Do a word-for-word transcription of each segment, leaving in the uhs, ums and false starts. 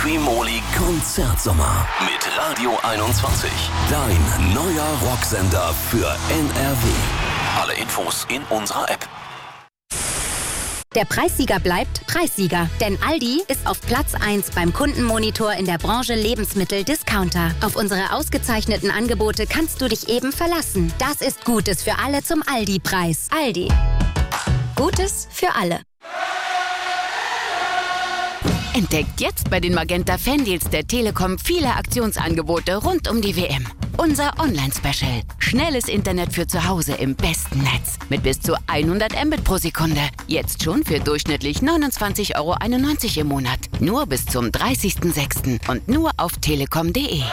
Quimoli Konzertsommer mit Radio einundzwanzig. Dein neuer Rocksender für N R W. Alle Infos in unserer App. Der Preissieger bleibt Preissieger, denn Aldi ist auf Platz eins beim Kundenmonitor in der Branche Lebensmittel-Discounter. Auf unsere ausgezeichneten Angebote kannst du dich eben verlassen. Das ist Gutes für alle zum Aldi-Preis. Aldi. Gutes für alle. Entdeckt jetzt bei den Magenta Fandeals der Telekom viele Aktionsangebote rund um die W M. Unser Online-Special. Schnelles Internet für zu Hause im besten Netz. Mit bis zu hundert Mbit pro Sekunde. Jetzt schon für durchschnittlich neunundzwanzig Euro einundneunzig im Monat. Nur bis zum dreißigsten sechsten und nur auf telekom punkt de.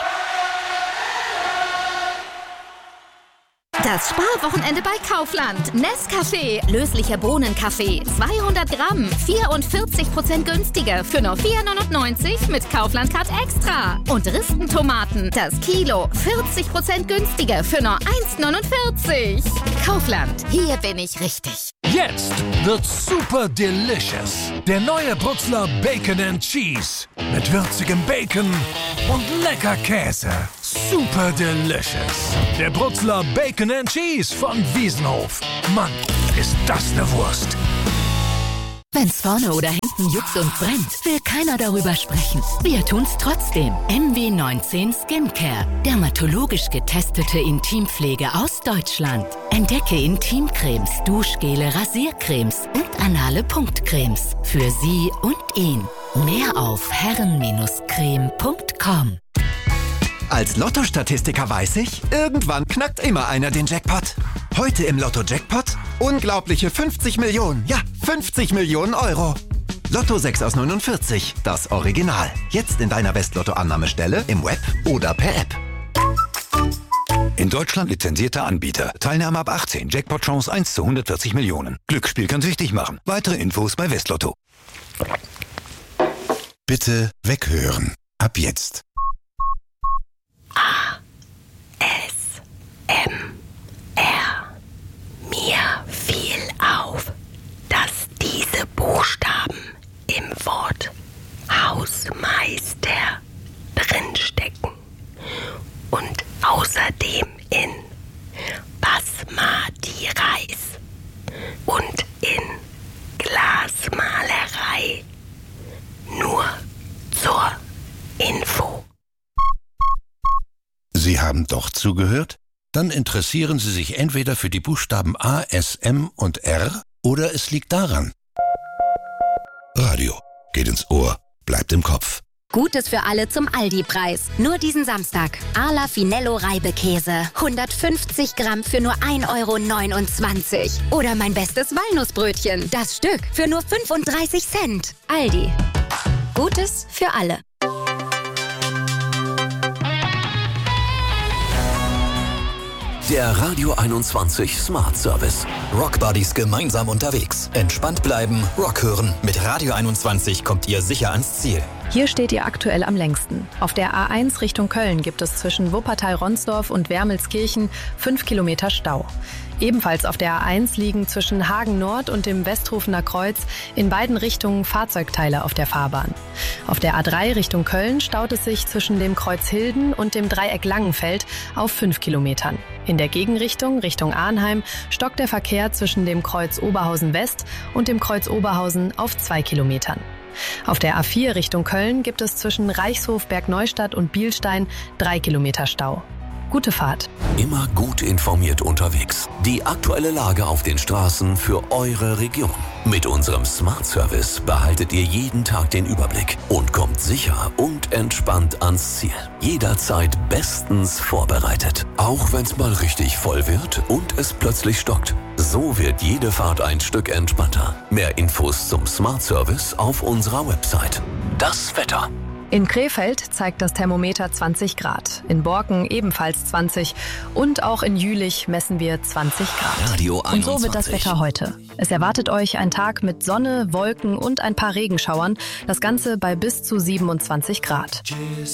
Das Sparwochenende bei Kaufland. Nescafé, löslicher Bohnenkaffee, zweihundert Gramm, vierundvierzig Prozent günstiger für nur vier neunundneunzig mit Kaufland Card Extra. Und Ristentomaten, das Kilo, vierzig Prozent günstiger für nur eins neunundvierzig. Kaufland, hier bin ich richtig. Jetzt wird's super delicious. Der neue Bruxler Bacon and Cheese. Mit würzigem Bacon und lecker Käse. Super delicious. Der Bruxler Bacon and Cheese von Wiesenhof. Mann, ist das eine Wurst. Wenn's vorne oder hinten juckt und brennt, will keiner darüber sprechen. Wir tun's trotzdem. M W neunzehn Skincare. Dermatologisch getestete Intimpflege aus Deutschland. Entdecke Intimcremes, Duschgele, Rasiercremes und anale Punktcremes. Für Sie und ihn. Mehr auf herren Creme punkt com. Als Lotto-Statistiker weiß ich, irgendwann knackt immer einer den Jackpot. Heute im Lotto-Jackpot unglaubliche fünfzig Millionen, ja, fünfzig Millionen Euro. Lotto sechs aus neunundvierzig, das Original. Jetzt in deiner West-Lotto-Annahmestelle, im Web oder per App. In Deutschland lizenzierter Anbieter. Teilnahme ab achtzehn. Jackpot-Chance eins zu hundertvierzig Millionen. Glücksspiel kann süchtig machen. Weitere Infos bei Westlotto. Bitte weghören. Ab jetzt. A. S. M. R. Mir fiel auf, dass diese Buchstaben im Wort Hausmeister drinstecken und außerdem in Basmati Reis und in Glasmalerei. Nur zur Info. Sie haben doch zugehört? Dann interessieren Sie sich entweder für die Buchstaben A, S, M und R oder es liegt daran. Radio geht ins Ohr, bleibt im Kopf. Gutes für alle zum Aldi-Preis. Nur diesen Samstag. Ala Finello Reibekäse. hundertfünfzig Gramm für nur ein Euro neunundzwanzig. Oder mein bestes Walnussbrötchen. Das Stück für nur fünfunddreißig Cent. Aldi. Gutes für alle. Der Radio einundzwanzig Smart Service. Rockbuddies gemeinsam unterwegs. Entspannt bleiben, Rock hören. Mit Radio einundzwanzig kommt ihr sicher ans Ziel. Hier steht ihr aktuell am längsten. Auf der A eins Richtung Köln gibt es zwischen Wuppertal-Ronsdorf und Wermelskirchen fünf Kilometer Stau. Ebenfalls auf der A eins liegen zwischen Hagen Nord und dem Westhofener Kreuz in beiden Richtungen Fahrzeugteile auf der Fahrbahn. Auf der A drei Richtung Köln staut es sich zwischen dem Kreuz Hilden und dem Dreieck Langenfeld auf fünf Kilometern. In der Gegenrichtung, Richtung Arnheim, stockt der Verkehr zwischen dem Kreuz Oberhausen West und dem Kreuz Oberhausen auf zwei Kilometern. Auf der A vier Richtung Köln gibt es zwischen Reichshof, Bergneustadt und Bielstein drei Kilometer Stau. Gute Fahrt. Immer gut informiert unterwegs. Die aktuelle Lage auf den Straßen für eure Region. Mit unserem Smart Service behaltet ihr jeden Tag den Überblick und kommt sicher und entspannt ans Ziel. Jederzeit bestens vorbereitet. Auch wenn es mal richtig voll wird und es plötzlich stockt. So wird jede Fahrt ein Stück entspannter. Mehr Infos zum Smart Service auf unserer Website. Das Wetter. In Krefeld zeigt das Thermometer zwanzig Grad, in Borken ebenfalls zwanzig und auch in Jülich messen wir zwanzig Grad. Radio und so wird das Wetter heute. Es erwartet euch ein Tag mit Sonne, Wolken und ein paar Regenschauern, das Ganze bei bis zu siebenundzwanzig Grad.